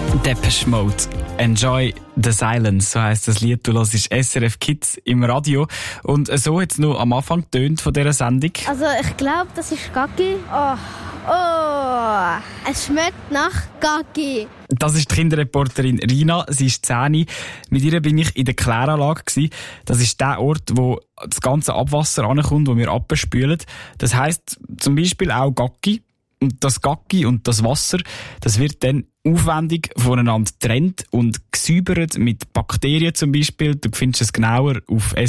Depeche Mode. Enjoy the Silence, so heisst das Lied. Du hörst SRF Kids im Radio. Und so hat es noch am Anfang getönt von dieser Sendung. Also ich glaube, das ist Gaggi. Oh, es schmeckt nach Gaggi. Das ist die Kinderreporterin Rina, sie ist 10. Mit ihr bin ich in der Kläranlage gewesen. Das ist der Ort, wo das ganze Abwasser ankommt, wo wir abspülen. Das heisst zum Beispiel auch Gaggi. Und das Gaggi und das Wasser, das wird dann aufwendig voneinander getrennt und gesäubert mit Bakterien zum Beispiel. Du findest es genauer auf